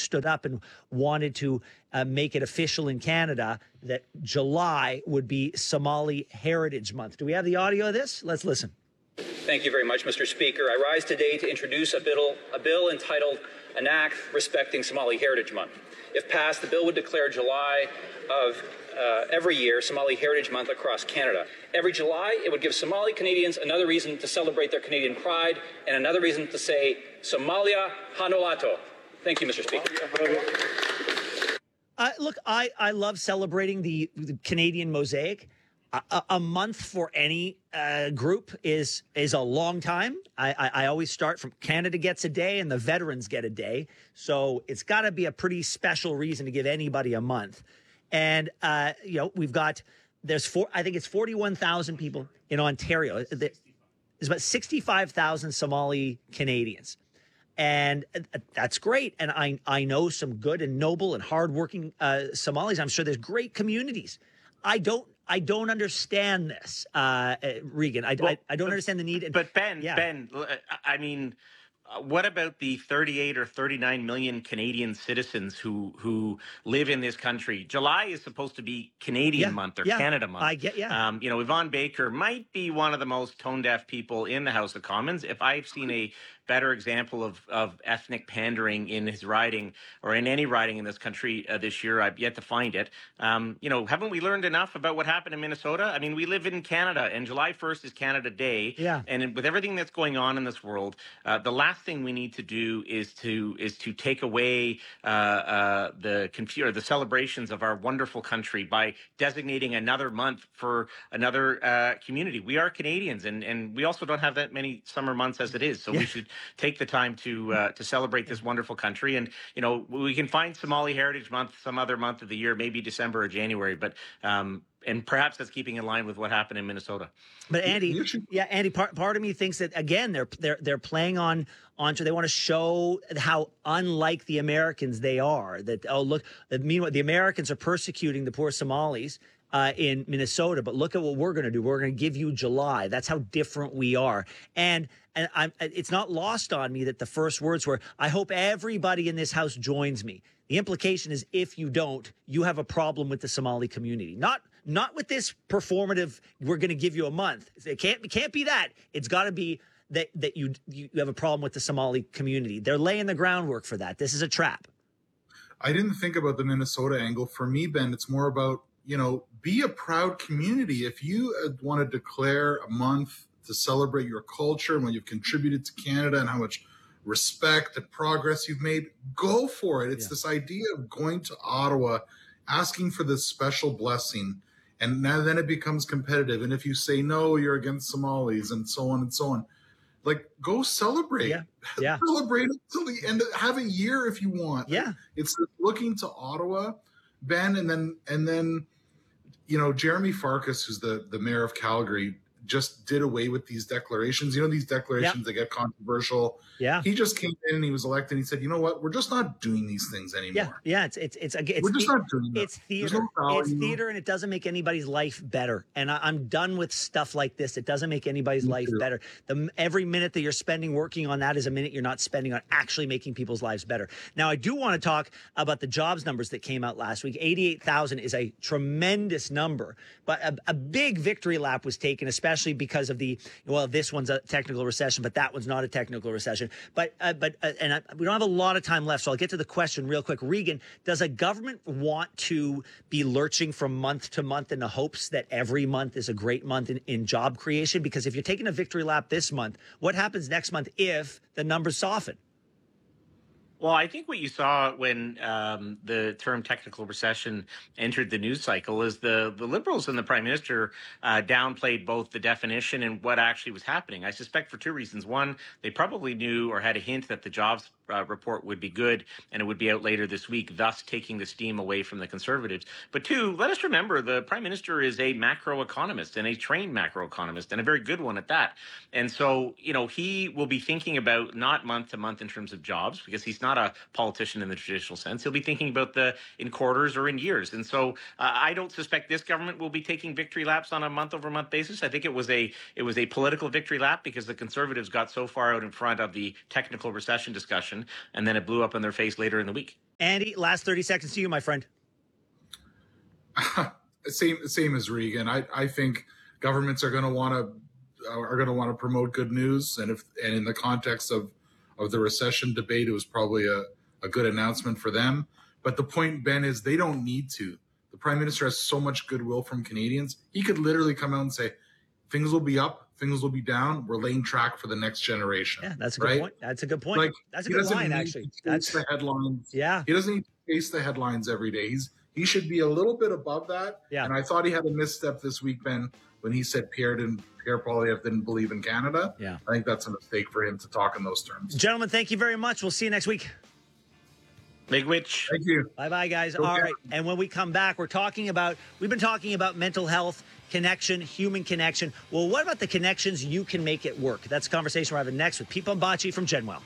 stood up and wanted to make it official in Canada that July would be Somali Heritage Month. Do we have the audio of this? Let's listen. Thank you very much, Mr. Speaker. I rise today to introduce a bill entitled An Act Respecting Somali Heritage Month. If passed, the bill would declare July of every year Somali Heritage Month across Canada. Every July, it would give Somali Canadians another reason to celebrate their Canadian pride and another reason to say Somalia Hanolato. Thank you, Mr. Speaker. Look, I love celebrating the Canadian mosaic. A month for any group is a long time. I always start from Canada gets a day and the veterans get a day. So it's got to be a pretty special reason to give anybody a month. And, we've got, I think it's 41,000 people in Ontario. There's about 65,000 Somali Canadians. And that's great. And I know some good and noble and hardworking Somalis. I'm sure there's great communities. I don't understand this, Regan. I don't understand the need. But Ben, I mean, what about the 38 or 39 million Canadian citizens who live in this country? July is supposed to be Canadian month or Canada month. I get, Yvonne Baker might be one of the most tone-deaf people in the House of Commons. If I've seen a better example of ethnic pandering in his riding or in any riding in this country this year, I've yet to find it. Haven't we learned enough about what happened in Minnesota? I mean, we live in Canada, and July 1st is Canada Day. Yeah. And with everything that's going on in this world, the last thing we need to do is to take away the celebrations of our wonderful country by designating another month for another community. We are Canadians, and we also don't have that many summer months as it is. So we should take the time to celebrate this wonderful country. And, we can find Somali Heritage Month some other month of the year, maybe December or January, but and perhaps that's keeping in line with what happened in Minnesota. But Andy, part of me thinks that again they're playing on they want to show how unlike the Americans they are. That meanwhile the Americans are persecuting the poor Somalis in Minnesota, but look at what we're going to do. We're going to give you July. That's how different we are. And it's not lost on me that the first words were, I hope everybody in this house joins me. The implication is if you don't, you have a problem with the Somali community. Not with this performative, we're going to give you a month. It can't be that. It's got to be that you have a problem with the Somali community. They're laying the groundwork for that. This is a trap. I didn't think about the Minnesota angle. For me, Ben, it's more about, be a proud community. If you want to declare a month to celebrate your culture and what you've contributed to Canada and how much respect and progress you've made, go for it. It's this idea of going to Ottawa, asking for this special blessing, and then it becomes competitive. And if you say no, you're against Somalis and so on and so on. Like, go celebrate. Yeah. Celebrate until the end. Have a year if you want. Yeah. It's looking to Ottawa, Ben, and then Jeremy Farkas, who's the mayor of Calgary, just did away with these declarations. These declarations that get controversial. Yeah. He just came in and he was elected and he said, you know what? We're just not doing these things anymore. Yeah. We're just not doing that. It's theater. It's theater, and it doesn't make anybody's life better. And I'm done with stuff like this. It doesn't make anybody's life better. Every minute that you're spending working on that is a minute you're not spending on actually making people's lives better. Now, I do want to talk about the jobs numbers that came out last week. 88,000 is a tremendous number, but a big victory lap was taken, especially because of this one's a technical recession, but that one's not a technical recession. But we don't have a lot of time left, so I'll get to the question real quick. Regan, does a government want to be lurching from month to month in the hopes that every month is a great month in job creation? Because if you're taking a victory lap this month, what happens next month if the numbers soften? Well, I think what you saw when the term technical recession entered the news cycle is the Liberals and the Prime Minister downplayed both the definition and what actually was happening. I suspect for two reasons. One, they probably knew or had a hint that the jobs report would be good and it would be out later this week, thus taking the steam away from the Conservatives. But two, let us remember the Prime Minister is a macroeconomist and a trained macroeconomist and a very good one at that. And so, he will be thinking about not month to month in terms of jobs because he's not a politician in the traditional sense. He'll be thinking about in quarters or in years. And so I don't suspect this government will be taking victory laps on a month over month basis. I think it was a political victory lap because the Conservatives got so far out in front of the technical recession discussion recession, and then it blew up in their face later in the week. Andy, last 30 seconds to you, my friend. Same as Regan. I think governments are going to want to promote good news, and in the context of the recession debate, it was probably a good announcement for them. But the point, Ben, is they don't need to. The Prime Minister has so much goodwill from Canadians. He could literally come out and say, things will be up, things will be down. We're laying track for the next generation. Yeah, that's a good point. That's a good point. Like, that's a good line, actually. That's the headlines. Yeah. He doesn't need to face the headlines every day. He should be a little bit above that. Yeah. And I thought he had a misstep this week, Ben, when he said Pierre Poilievre didn't believe in Canada. Yeah. I think that's a mistake for him to talk in those terms. Gentlemen, thank you very much. We'll see you next week. Big witch. Thank you. Bye-bye, guys. Okay. All right. And when we come back, we've been talking about mental health, connection, human connection. Well, what about the connections you can make it work? That's a conversation we're having next with Pete Bombachi from Genwell.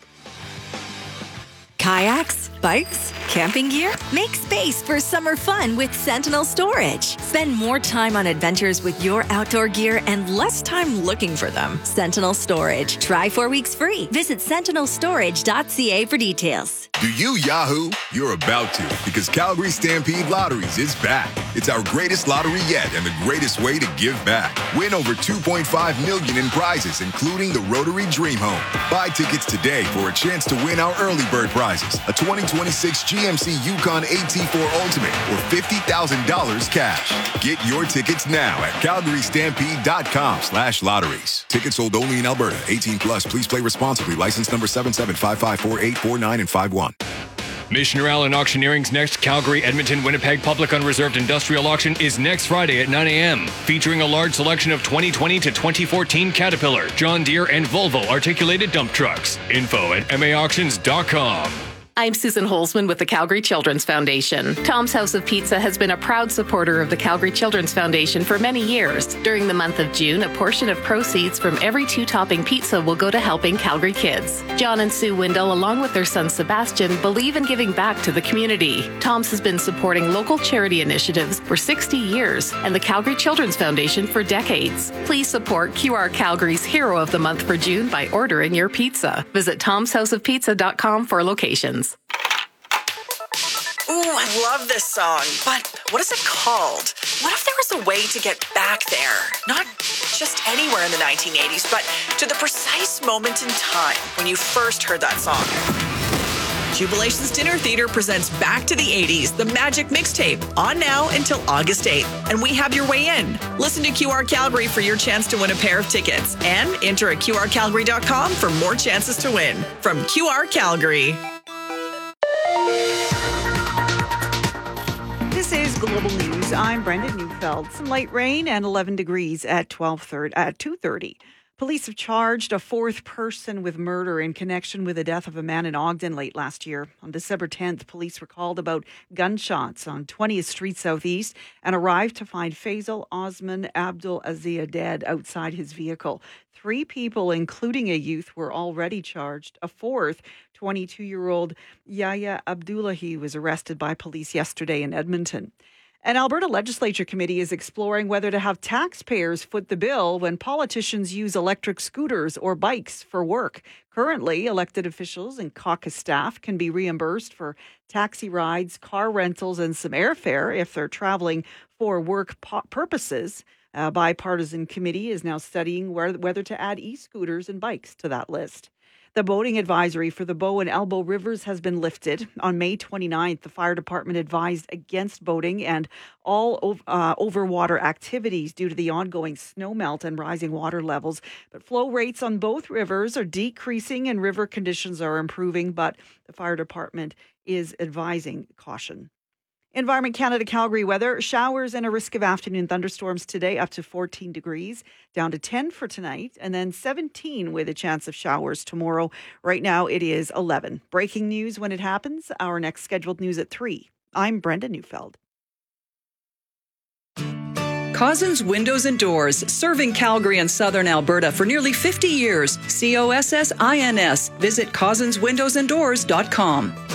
Kayaks, bikes, camping gear? Make space for summer fun with Sentinel Storage. Spend more time on adventures with your outdoor gear and less time looking for them. Sentinel Storage. Try 4 weeks free. Visit sentinelstorage.ca for details. Do you Yahoo? You're about to, because Calgary Stampede Lotteries is back. It's our greatest lottery yet and the greatest way to give back. Win over $2.5 million in prizes, including the Rotary Dream Home. Buy tickets today for a chance to win our early bird prizes, a 2026 GMC Yukon AT4 Ultimate, or $50,000 cash. Get your tickets now at calgarystampede.com/lotteries. Tickets sold only in Alberta. 18 plus. Please play responsibly. License number 77554849 and 51. Missioner Allen Auctioneering's next Calgary, Edmonton, Winnipeg Public Unreserved Industrial Auction is next Friday at 9 a.m., featuring a large selection of 2020 to 2014 Caterpillar, John Deere, and Volvo articulated dump trucks. Info at maauctions.com. I'm Susan Holzman with the Calgary Children's Foundation. Tom's House of Pizza has been a proud supporter of the Calgary Children's Foundation for many years. During the month of June, a portion of proceeds from every 2-topping pizza will go to helping Calgary kids. John and Sue Windle, along with their son Sebastian, believe in giving back to the community. Tom's has been supporting local charity initiatives for 60 years and the Calgary Children's Foundation for decades. Please support QR Calgary's Hero of the Month for June by ordering your pizza. Visit tomshouseofpizza.com for locations. Ooh, I love this song, but what is it called? What if there was a way to get back there? Not just anywhere in the 1980s, but to the precise moment in time when you first heard that song. Jubilations Dinner Theatre presents Back to the 80s, the Magic Mixtape, on now until August 8th. And we have your way in. Listen to QR Calgary for your chance to win a pair of tickets. And enter at QRCalgary.com for more chances to win. From QR Calgary. This is Global News. I'm Brenda Neufeld. Some light rain and 11 degrees at 2:30. Police have charged a fourth person with murder in connection with the death of a man in Ogden late last year. On December 10th, police were called about gunshots on 20th Street Southeast and arrived to find Faisal Osman Abdul Azia dead outside his vehicle. 3 people, including a youth, were already charged. A fourth, 22-year-old Yahya Abdullahi, was arrested by police yesterday in Edmonton. An Alberta Legislature committee is exploring whether to have taxpayers foot the bill when politicians use electric scooters or bikes for work. Currently, elected officials and caucus staff can be reimbursed for taxi rides, car rentals, and some airfare if they're traveling for work purposes. A bipartisan committee is now studying whether to add e-scooters and bikes to that list. The boating advisory for the Bow and Elbow Rivers has been lifted. On May 29th, the fire department advised against boating and all overwater activities due to the ongoing snowmelt and rising water levels. But flow rates on both rivers are decreasing and river conditions are improving, but the fire department is advising caution. Environment Canada Calgary weather, showers and a risk of afternoon thunderstorms today up to 14 degrees, down to 10 for tonight, and then 17 with a chance of showers tomorrow. Right now it is 11. Breaking news when it happens. Our next scheduled news at 3. I'm Brenda Neufeld. Cozzens Windows and Doors, serving Calgary and Southern Alberta for nearly 50 years. COSSINS. Visit CozzensWindowsandDoors.com.